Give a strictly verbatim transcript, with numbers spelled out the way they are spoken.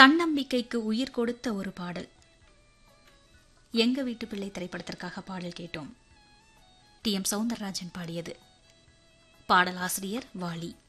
தன்னம்பிக்கைக்கு உயிர் கொடுத்த ஒரு பாடல். எங்க வீட்டு பிள்ளை திரைப்படத்திற்காக பாடல் கேட்டோம். டி எம் சௌந்தரராஜன் பாடியது. பாடலாசிரியர் வாலி.